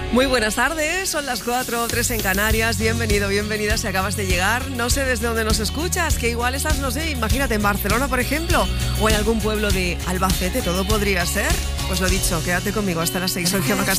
Muy buenas tardes, son las 4:03 en Canarias. Bienvenido, bienvenida si acabas de llegar. No sé desde dónde nos escuchas, que igual estás, no sé, imagínate en Barcelona, por ejemplo, o en algún pueblo de Albacete, todo podría ser. Pues lo dicho, quédate conmigo hasta las 6. Soy Gemma Castell.